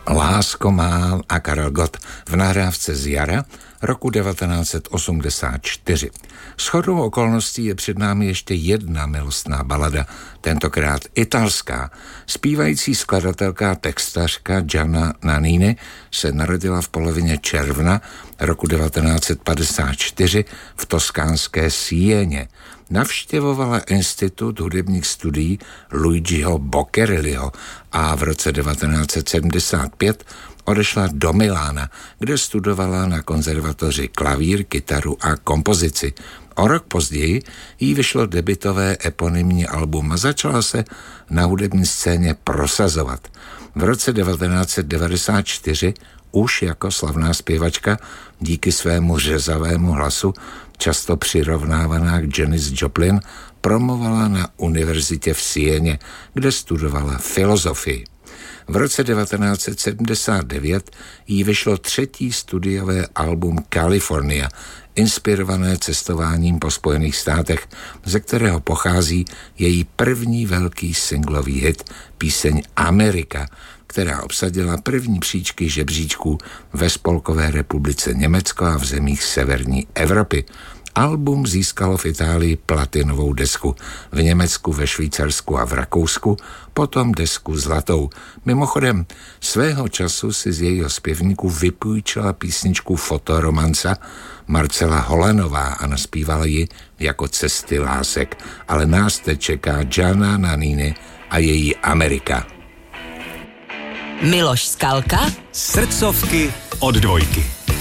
Lásko má a Karel Gott v nahrávce z jara roku 1984. Shodou okolností je před námi ještě jedna milostná balada, tentokrát italská. Zpívající skladatelka a textařka Gianna Nannini se narodila v polovině června roku 1954 v toskánské Sieně. Navštěvovala Institut hudebních studií Luigiho Boccherilliho a v roce 1975 odešla do Milána, kde studovala na konzervatoři klavír, kytaru a kompozici. O rok později jí vyšlo debutové eponymní album a začala se na hudební scéně prosazovat. V roce 1994 už jako slavná zpěvačka díky svému řezavému hlasu, často přirovnávaná k Janis Joplin, promovala na univerzitě v Sieně, kde studovala filozofii. V roce 1979 jí vyšlo třetí studiové album California, inspirované cestováním po Spojených státech, ze kterého pochází její první velký singlový hit, píseň Amerika, která obsadila první příčky žebříčků ve Spolkové republice Německo a v zemích severní Evropy. Album získalo v Itálii platinovou desku, v Německu, ve Švýcarsku a v Rakousku, potom desku zlatou. Mimochodem, svého času si z jejího zpěvníku vypůjčila písničku Fotoromanca Marcela Holanová a naspívala ji jako Cesty lásek, ale nás teď čeká Gianna Nannini a její Amerika. Miloš Skalka. Srdcovky od dvojky.